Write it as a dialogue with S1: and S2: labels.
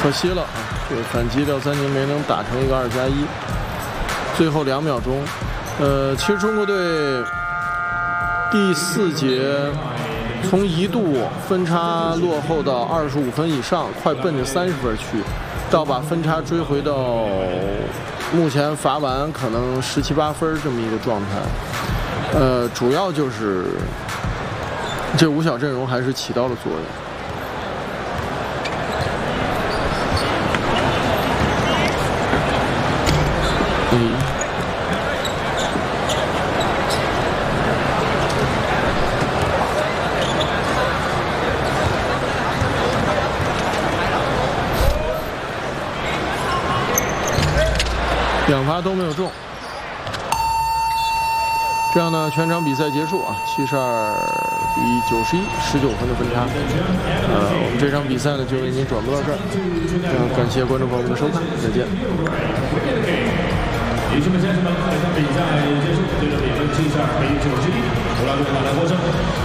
S1: 可惜了啊，这个反击廖三宁没能打成一个2+1。最后2秒钟，其实中国队第4节从一度分差落后到25分以上，快奔着30分去，到把分差追回到目前罚完可能17、18分这么一个状态。主要就是这5小阵容还是起到了作用。2发都没有中，这样呢，全场比赛结束啊，72比91，19分的分差。我们这场比赛呢就为您转播到这儿，感谢观众朋友们的收看，再见。女士们、先生们，本场比赛结束，最终比分72比91，乌拉圭拿来获胜。